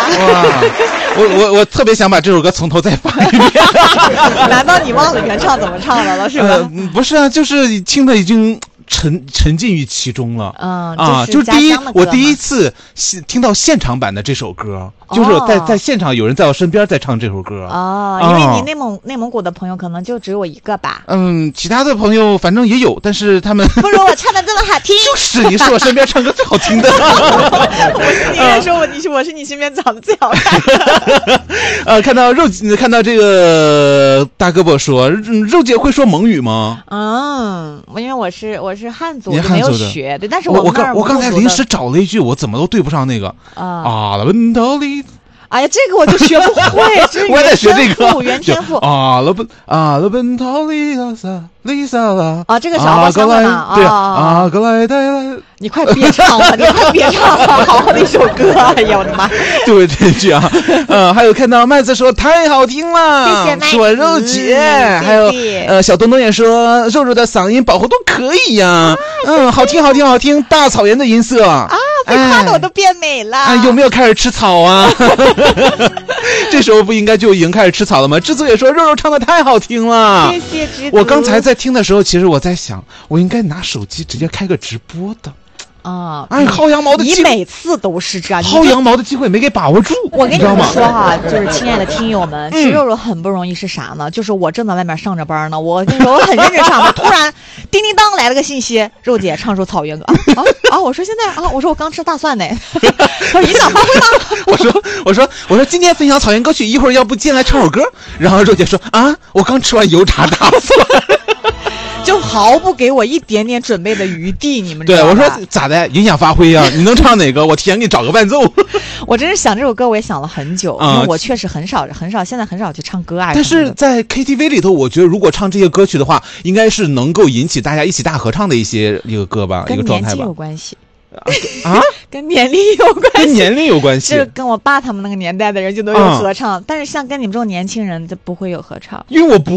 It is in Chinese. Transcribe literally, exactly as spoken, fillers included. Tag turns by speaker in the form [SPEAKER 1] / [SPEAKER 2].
[SPEAKER 1] 哇，我我我特别想把这首歌从头再放一遍。
[SPEAKER 2] 难道你忘了原唱怎么唱的了是吧？
[SPEAKER 1] 呃、不是啊，就是听的已经沉沉浸于其中了。
[SPEAKER 2] 嗯
[SPEAKER 1] 啊，
[SPEAKER 2] 就是
[SPEAKER 1] 第一我第一次听到现场版的这首歌，哦、就是在在现场有人在我身边在唱这首歌。
[SPEAKER 2] 哦，因为你内蒙、哦、内蒙古的朋友可能就只有我一个吧。
[SPEAKER 1] 嗯，其他的朋友反正也有，但是他们
[SPEAKER 2] 不如我唱的这么好听。
[SPEAKER 1] 就是你是我身边唱歌最好听的。
[SPEAKER 2] 我是你也说我你是我是你身边长得最好看的。
[SPEAKER 1] 呃，看到肉看到这个大胳膊说，肉姐会说蒙语吗？
[SPEAKER 2] 嗯，因为我是我是汉族，
[SPEAKER 1] 我
[SPEAKER 2] 没有学，对，但是
[SPEAKER 1] 我我刚我刚才临时找了一句，我怎么都对不上那个啊了奔道里。
[SPEAKER 2] 哎呀，这个我就学不会，
[SPEAKER 1] 我也在学这个
[SPEAKER 2] 原天赋
[SPEAKER 1] 啊了奔啊了奔道里拉萨丽莎啦
[SPEAKER 2] 啊，这个是阿香的呢，
[SPEAKER 1] 对啊，格莱带来，
[SPEAKER 2] 你快别唱了，你快别唱了，好好的一首歌，哎呀我的妈！
[SPEAKER 1] 对这句啊，呃，还有看到麦子说太好听了，
[SPEAKER 2] 谢谢麦子，
[SPEAKER 1] 说肉姐，
[SPEAKER 2] 嗯、
[SPEAKER 1] 还有呃小东东也说肉肉的嗓音保护都可以呀、啊，嗯，好听好听好听，大草原的音色
[SPEAKER 2] 啊，被夸的我都变美了。
[SPEAKER 1] 哎，有没有开始吃草啊？这时候不应该就已经开始吃草了吗？知足也说肉肉唱的太好听了，
[SPEAKER 2] 谢谢知足。
[SPEAKER 1] 我刚才在听的时候，其实我在想，我应该拿手机直接开个直播的。
[SPEAKER 2] 啊，
[SPEAKER 1] 哎，薅羊毛的机会，
[SPEAKER 2] 你每次都是这样，
[SPEAKER 1] 薅羊毛的机会没给把握住。
[SPEAKER 2] 我跟你们说哈、
[SPEAKER 1] 啊，
[SPEAKER 2] 就是亲爱的听友们，吃肉肉很不容易是啥呢？就是我正在外面上着班呢，我跟你说我很认真上班，突然叮叮当来了个信息，肉姐唱首草原歌啊啊！我说现在啊，我说我刚吃大蒜呢，他说你想发挥吗？
[SPEAKER 1] 我说我说我说今天分享草原歌曲，一会儿要不进来唱首歌？然后肉姐说啊，我刚吃完油炸大蒜。
[SPEAKER 2] 就毫不给我一点点准备的余地，你们知道
[SPEAKER 1] 吧？对，我说咋的，影响发挥呀、啊？你能唱哪个？我提前给你找个伴奏。
[SPEAKER 2] 我真是想这首歌，我也想了很久，嗯、因为我确实很少很少，现在很少去唱歌啊。
[SPEAKER 1] 但是在 K T V 里头，我觉得如果唱这些歌曲的话，应该是能够引起大家一起大合唱的一些一个歌吧，一个状态吧。
[SPEAKER 2] 跟年纪有关系。
[SPEAKER 1] 啊，
[SPEAKER 2] 跟年龄有关系，
[SPEAKER 1] 跟年龄有关系，
[SPEAKER 2] 就是跟我爸他们那个年代的人就都有合唱，嗯、但是像跟你们这种年轻人就不会有合唱，
[SPEAKER 1] 因为我不